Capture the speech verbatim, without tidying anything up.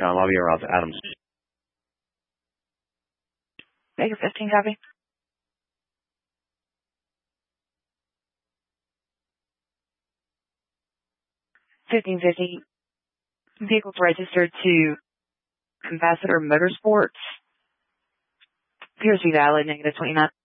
Um, I'll be around Adams. Baker fifteen, copy. fifteen fifty. Vehicles registered to Ambassador Motorsports. Appears to be valid, negative twenty-nine.